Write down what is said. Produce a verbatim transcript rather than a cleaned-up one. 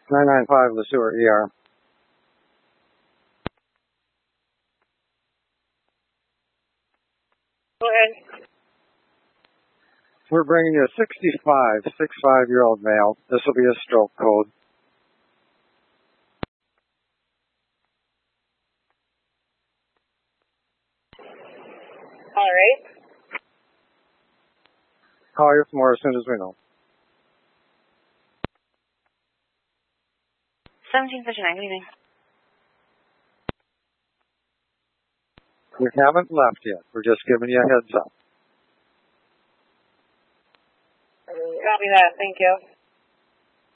nine nine five Le Sueur E R. Go ahead. We're bringing you a sixty-five, sixty-five-year-old male. This will be a stroke code. All right. Call you for more as soon as we know. seventeen fifty-nine, good evening. We haven't left yet. We're just giving you a heads up. Copy that. Thank you.